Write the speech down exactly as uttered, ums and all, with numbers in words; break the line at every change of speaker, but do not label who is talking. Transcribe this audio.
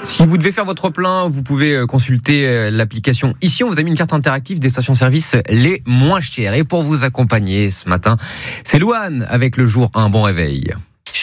Si vous devez faire votre plein, vous pouvez consulter l'application Ici. On vous a mis une carte interactive des stations-service les moins chères. Et pour vous accompagner ce matin, c'est Louane avec le jour un. Bon réveil.